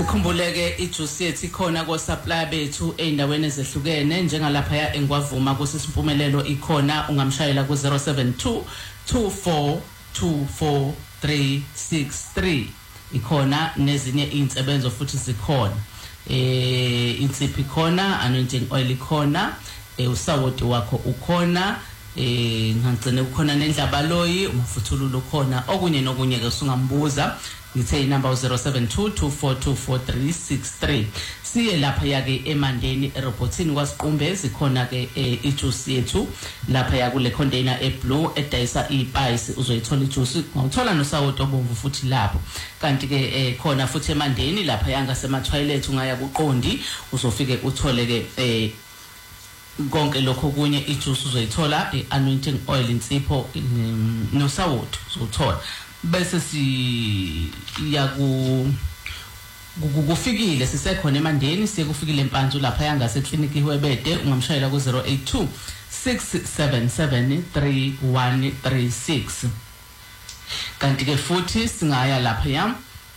Sikhumbuleke ijuice yethu ikhona ko supplier bethu eindaweni ezehlukene njengalapha eNgwavuma kusisimpumelelo ikhona ungamshayela ku 072 2424 363 ikhona nezinye insebenzo futhi zikhona insiphi khona anointing oil ikhona usawoti wakho ukhona ngangcene ukhona nendlabaloyi umfuthululo khona okunye nokunye ke usungambuza ngithe inamba 0722424363 siye lapha yake eMandeni eRobotini kwaSiqumbezi khona ke ijuice yethu lapha yakule container eblue edayisa ispice uzoyithola ijuice ngawuthola nosawoti obomvu futhi lapho kanti ke khona futhi eMandeni lapha yanga sema toilet ungaya kuqondi uzofike uthole ke konke lokho kunye ijuice uzoyithola anointing oil insipho nosawoti uzothola bese si kufikile sisekhona eMandeni sikufikile eMpanzu lapha yanga seclinic iHwebede ungamshayela ku 082 677 3136 kanti ke futhi singaya lapha yam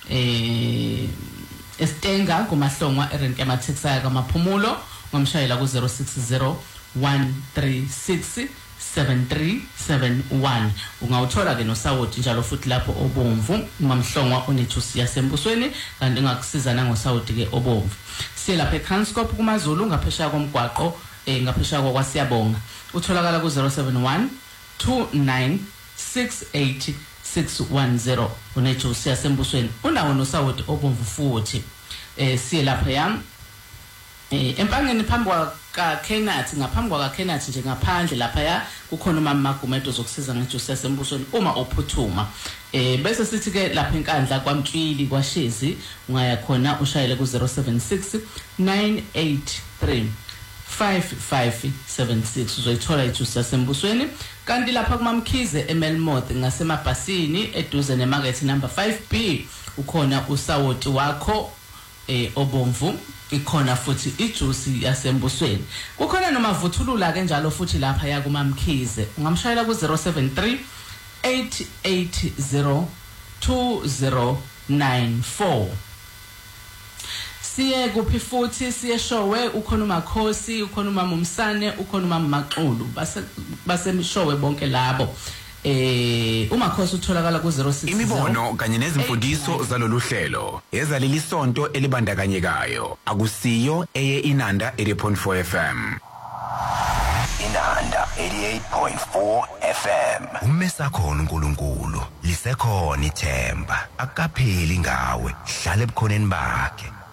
eStenga kumahlongwa erenke amathexaya kamaphumulo ungamshayela ku 060 136 7371 ungawuthola ke nosawoti njalo futhi lapho obomvu umamhlongwa unejuice yasembusweni kanti ngakusiza nangosawoti ke obomvu siye lapha eTranscorp kumaZulu ngaphesha komgwaqo ngaphesha kwaSiyabonga utholakala ku 071 2968 610 unejuice yasembusweni unawo nosawoti obomvu futhi siye lapha yam empangeni phambi kwa Kenathi ngaphambi kwa Kenathi nje ngaphandle lapha kukhona umama Magumedo zokusiza ngejuice yasembusweni uma uphuthuma bese sithi ke lapha enkandla kwaMtshwili kwaShezi ungaya khona ushayele ku 076 983 5576 uzoyithola ijuice yasembusweni kanti lapha kuMamkhize eMelmoth ngasemabhasini eduze nemarket number 5B ukhona usawoti wakho obomvu ikhona futhi ijuice yasembusweni kukhona nomavuthulula ke njalo futhi lapha ya kuMamkhize ungamshayela ku 073 880 2094 siye kuphi futhi siye Showe ukhona uMakhosi ukhona uMamumsane ukhona uMamaXulu basemishowe bonke labo uMakhosi utholakala ku 060 imibono kanye nezimfundiso zalolu hlelo ezaleli sonto elibandakanyekayo akusiyo eye Inanda 80.4 FM Inanda 88.4 FM umesakhona uNkulunkulu lisekhona ithemba akapheli ngawe hlale ebukhoneni bakhe